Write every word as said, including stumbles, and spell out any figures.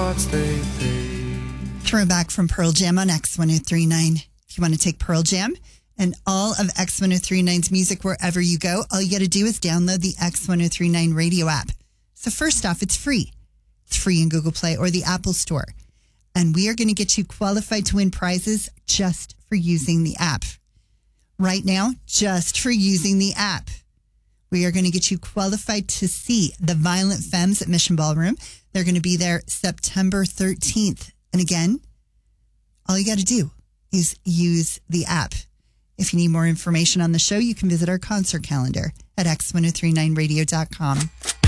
hearts they pay. Throwback from Pearl Jam on X ten thirty-nine. If you want to take Pearl Jam and all of X ten thirty-nine's music wherever you go, all you got to do is download the X ten thirty-nine radio app. So first off, it's free. It's free in Google Play or the Apple Store. And we are going to get you qualified to win prizes just for using the app. Right now, just for using the app. We are going to get you qualified to see the Violent Femmes at Mission Ballroom. They're going to be there September thirteenth. And again, all you got to do is use the app. If you need more information on the show, you can visit our concert calendar at x ten thirty-nine radio dot com.